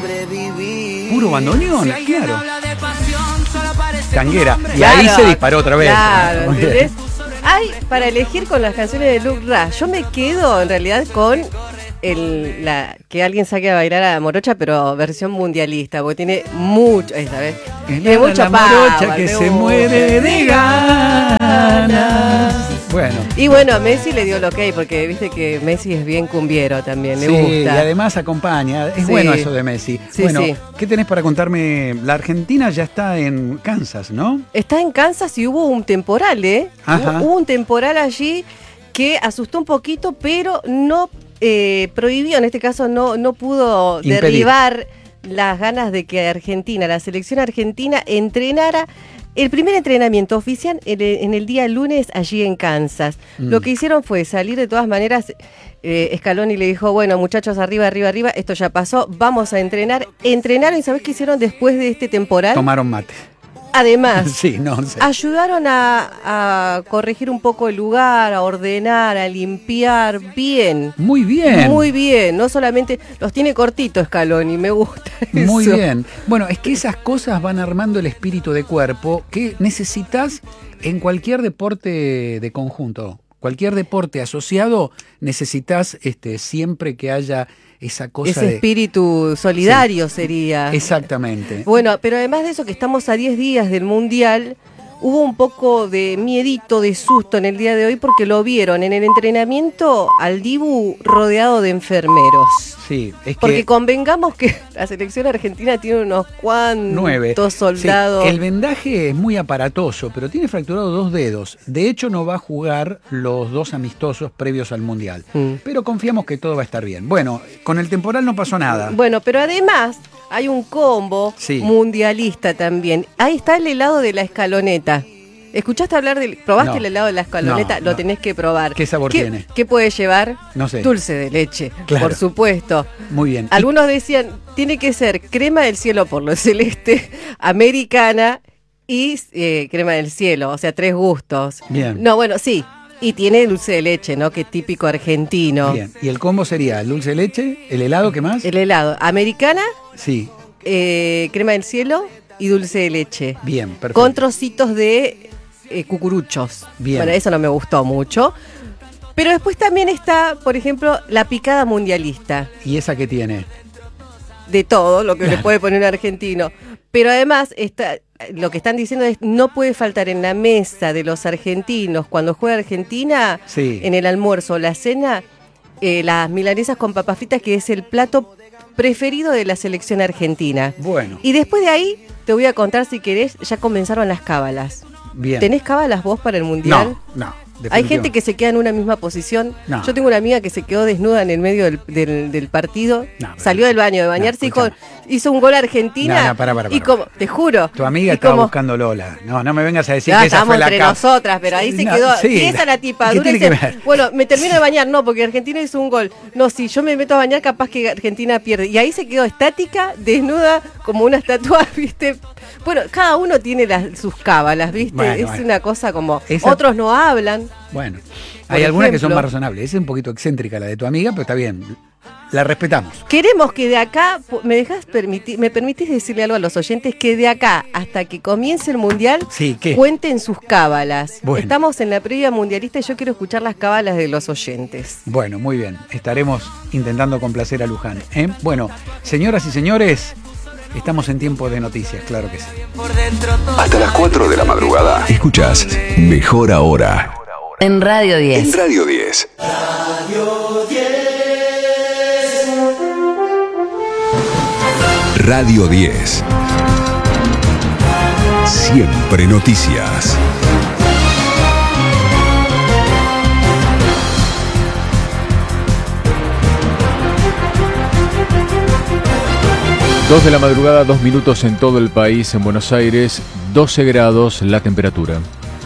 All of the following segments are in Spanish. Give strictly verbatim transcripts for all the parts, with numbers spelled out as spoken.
Puro bandoneón, claro. Tanguera. Y Claro, ahí se disparó otra vez. Claro, ¿entendés? Hay para elegir con las canciones de Luke Ra. Yo me quedo en realidad con el, la, que alguien saque a bailar a Morocha, pero versión mundialista, porque tiene mucho, esta vez. Tiene mucha Morocha que se muere de ganas. Bueno. Y bueno, a Messi le dio el ok, porque viste que Messi es bien cumbiero también, le Sí, gusta. y además acompaña. Es Sí. bueno eso de Messi. Sí, bueno, sí. ¿qué tenés para contarme? La Argentina ya está en Kansas, ¿no? Está en Kansas y hubo un temporal, ¿eh? Ajá. Hubo, hubo un temporal allí que asustó un poquito, pero no eh, prohibió, en este caso no, no pudo Impedir. derribar las ganas de que Argentina, la selección argentina, entrenara el primer entrenamiento oficial en el, en el día lunes allí en Kansas. Mm. Lo que hicieron fue salir de todas maneras. Eh, Scaloni le dijo, bueno, muchachos, arriba, arriba, arriba, esto ya pasó, vamos a entrenar. Entrenaron y ¿sabés qué hicieron después de este temporal? Tomaron mate. Además, Sí, no sé. ayudaron a, a corregir un poco el lugar, a ordenar, a limpiar bien. Muy bien. Muy bien, no solamente los tiene cortitos Scaloni, me gusta eso. Muy bien. Bueno, es que esas cosas van armando el espíritu de cuerpo que necesitas en cualquier deporte de conjunto. Cualquier deporte asociado necesitas este, siempre que haya esa cosa Ese de... espíritu solidario Sí. sería. Exactamente. Bueno, pero además de eso que estamos a diez días del Mundial, hubo un poco de miedito, de susto en el día de hoy porque lo vieron en el entrenamiento al Dibu rodeado de enfermeros. Sí, es Porque que... convengamos que la selección argentina tiene unos cuantos Nueve. soldados. Sí, el vendaje es muy aparatoso, pero tiene fracturado dos dedos. De hecho, no va a jugar los dos amistosos previos al Mundial. Mm. Pero confiamos que todo va a estar bien. Bueno, con el temporal no pasó nada. Bueno, pero además hay un combo Sí. mundialista también. Ahí está el helado de la escaloneta. ¿Escuchaste hablar del... ¿Probaste No. el helado de la escaloneta? No, Lo no. tenés que probar. ¿Qué sabor tiene? ¿Qué puede llevar? No sé. Dulce de leche, Claro. por supuesto. Muy bien. Algunos decían, tiene que ser crema del cielo por lo celeste, americana y eh, crema del cielo, o sea, tres gustos. Bien. No, bueno, sí. Y tiene dulce de leche, ¿no? Que es típico argentino. Bien. ¿Y el combo sería el dulce de leche, el helado, qué más? El helado, americana, Sí. eh, crema del cielo y dulce de leche. Bien, perfecto. Con trocitos de eh, cucuruchos. Bien. Bueno, eso no me gustó mucho. Pero después también está, por ejemplo, la picada mundialista. ¿Y esa qué tiene? De todo lo que le puede poner un argentino. Pero además, está, lo que están diciendo es no puede faltar en la mesa de los argentinos cuando juega Argentina, Sí. en el almuerzo o la cena, eh, las milanesas con papas fritas, que es el plato preferido de la selección argentina. Bueno, Y después de ahí, te voy a contar, si querés, ya comenzaron las cábalas. bien. ¿Tenés cábalas vos para el Mundial? No, no. Hay gente que se queda en una misma posición. No. Yo tengo una amiga que se quedó desnuda en el medio del, del, del partido. No, pero- Salió del baño de bañarse y escuchame. dijo, hizo un gol a Argentina. No, no, pará, pará, y pará. como, te juro. Tu amiga y estaba como- buscando Lola. No, no me vengas a decir No, que esa estábamos fue la entre ca- nosotras, pero ahí se No, quedó. sí, y esa la tipa ¿qué dura tiene dice, que ver? bueno, me termino de bañar, no, porque Argentina hizo un gol. No, si yo me meto a bañar, capaz que Argentina pierde. Y ahí se quedó estática, desnuda, como una estatua, ¿viste? Bueno, cada uno tiene las, sus cábalas, ¿viste? Bueno, es bueno. una cosa como. Esa- Otros no hablan. Bueno, Por hay algunas que son ejemplo- más razonables. Esa es un poquito excéntrica la de tu amiga, pero está bien. La respetamos. Queremos que de acá, ¿me dejas permitir, me permitís decirle algo a los oyentes? Que de acá hasta que comience el Mundial, Sí, ¿qué? cuenten sus cábalas. Bueno. Estamos en la previa mundialista y yo quiero escuchar las cábalas de los oyentes. Bueno, muy bien. Estaremos intentando complacer a Luján. ¿eh? Bueno, señoras y señores, estamos en tiempo de noticias, claro que sí. Hasta las cuatro de la madrugada. Escuchás Mejor Ahora. En Radio En diez. Radio diez. Radio diez. Siempre noticias. Dos de la madrugada, dos minutos en todo el país. En Buenos Aires, doce grados la temperatura.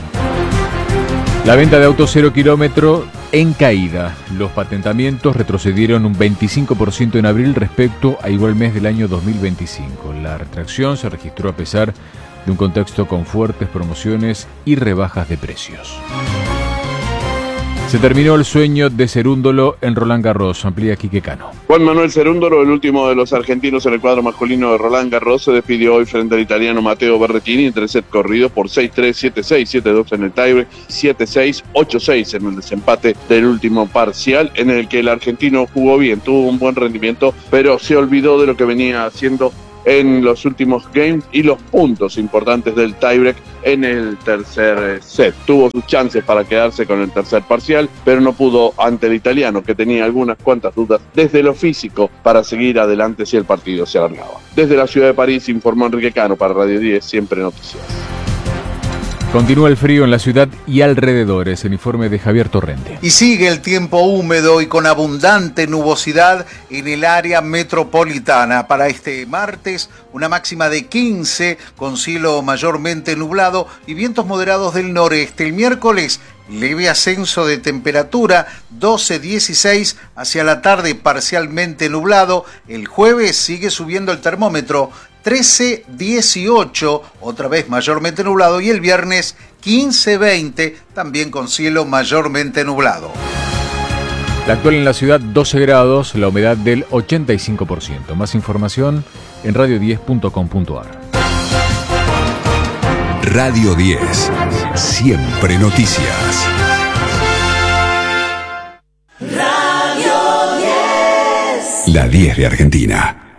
La venta de autos cero kilómetro en caída. Los patentamientos retrocedieron un veinticinco por ciento en abril respecto a igual mes del año dos mil veinticinco. La retracción se registró a pesar de un contexto con fuertes promociones y rebajas de precios. Se terminó el sueño de Cerúndolo en Roland Garros. Amplía Quique Cano. Juan Manuel Cerúndolo, el último de los argentinos en el cuadro masculino de Roland Garros, se despidió hoy frente al italiano Matteo Berrettini en tres sets corridos por seis tres, siete seis, siete dos en el tiebreak, siete seis, ocho seis en el desempate del último parcial, en el que el argentino jugó bien, tuvo un buen rendimiento, pero se olvidó de lo que venía haciendo en los últimos games y los puntos importantes del tiebreak en el tercer set. Tuvo sus chances para quedarse con el tercer parcial, pero no pudo ante el italiano, que tenía algunas cuantas dudas desde lo físico para seguir adelante si el partido se alargaba. Desde la ciudad de París informó Enrique Cano para Radio diez, siempre noticias. Continúa el frío en la ciudad y alrededores, el informe de Javier Torrente. Y sigue el tiempo húmedo y con abundante nubosidad en el área metropolitana. Para este martes, una máxima de quince, con cielo mayormente nublado y vientos moderados del noreste. El miércoles, leve ascenso de temperatura, doce dieciséis, hacia la tarde parcialmente nublado. El jueves sigue subiendo el termómetro, trece dieciocho, otra vez mayormente nublado, y el viernes quince veinte, también con cielo mayormente nublado. La actual en la ciudad, doce grados, la humedad del ochenta y cinco por ciento. Más información en radio diez punto com punto a r. Radio diez, siempre noticias. Radio diez. La diez de Argentina.